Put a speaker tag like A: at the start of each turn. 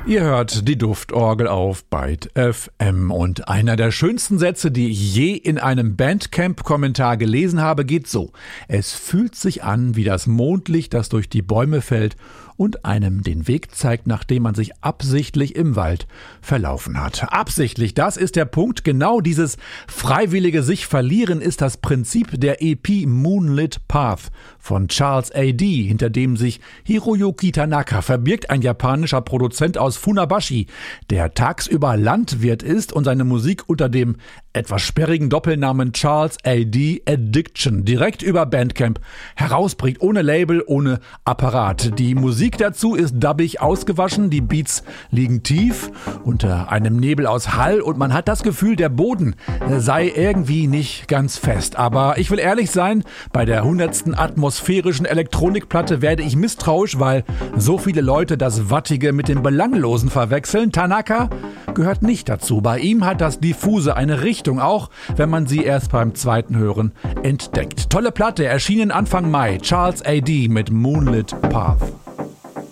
A: Ihr hört die Duftorgel auf Byte FM und einer der schönsten Sätze, die ich je in einem Bandcamp-Kommentar gelesen habe, geht so: Es fühlt sich an wie das Mondlicht, das durch die Bäume fällt und einem den Weg zeigt, nachdem man sich absichtlich im Wald verlaufen hat. Absichtlich, das ist der Punkt. Genau dieses freiwillige sich verlieren ist das Prinzip der EP Moonlit Path von Charles A.D., hinter dem sich Hiroyuki Tanaka verbirgt, ein japanischer Produzent aus Funabashi, der tagsüber Landwirt ist und seine Musik unter dem etwas sperrigen Doppelnamen Charles A.D. Addiction direkt über Bandcamp herausbringt, ohne Label, ohne Apparat. Die Musik dazu ist dubbig ausgewaschen, die Beats liegen tief unter einem Nebel aus Hall und man hat das Gefühl, der Boden sei irgendwie nicht ganz fest. Aber ich will ehrlich sein, bei der 100. atmosphärischen Elektronikplatte werde ich misstrauisch, weil so viele Leute das Wattige mit dem Belanglosen verwechseln. Tanaka gehört nicht dazu. Bei ihm hat das Diffuse eine Richtung, auch wenn man sie erst beim zweiten Hören entdeckt. Tolle Platte, erschienen Anfang Mai. Charles A.D. mit Moonlit Path.